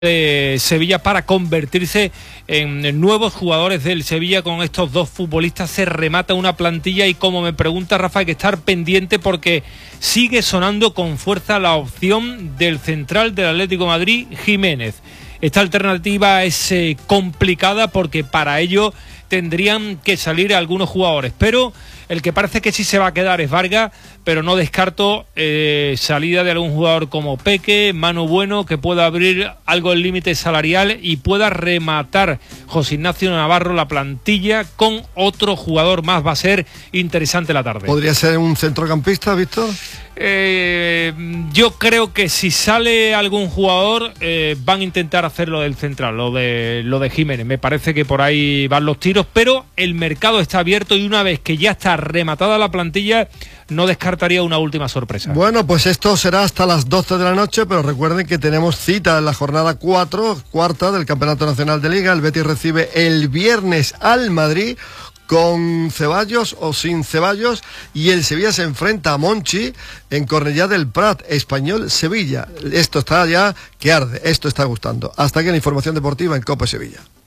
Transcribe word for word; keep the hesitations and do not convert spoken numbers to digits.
de Sevilla para convertirse en nuevos jugadores del Sevilla. Con estos dos futbolistas se remata una plantilla y, como me pregunta Rafa, hay que estar pendiente porque sigue sonando con fuerza la opción del central del Atlético de Madrid, Jiménez. Esta alternativa es eh, complicada porque para ello tendrían que salir algunos jugadores, pero el que parece que sí se va a quedar es Vargas, pero no descarto eh, salida de algún jugador como Peque, Manu Bueno, que pueda abrir algo el límite salarial y pueda rematar José Ignacio Navarro la plantilla con otro jugador más. Va a ser interesante la tarde. ¿Podría ser un centrocampista, Víctor? Eh, yo creo que si sale algún jugador eh, van a intentar hacerlo del central, lo de lo de Jiménez. Me parece que por ahí van los tiros, pero el mercado está abierto y una vez que ya está rematada la plantilla, no descartaría una última sorpresa. Bueno, pues esto será hasta las doce de la noche, pero recuerden que tenemos cita en la jornada cuatro, cuarta del Campeonato Nacional de Liga. El Betis recibe el viernes al Madrid con Ceballos o sin Ceballos, y el Sevilla se enfrenta a Monchi en Cornellá del Prat, Español-Sevilla. Esto está ya que arde, esto está gustando. Hasta aquí la información deportiva en Copa Sevilla.